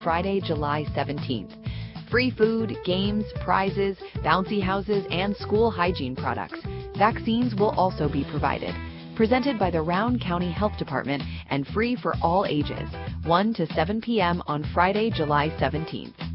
Friday, July 17th. Free food, games, prizes, bouncy houses, and school hygiene products. Vaccines will also be provided. Presented by the Round County Health Department and free for all ages, 1 to 7 p.m. on Friday, July 17th.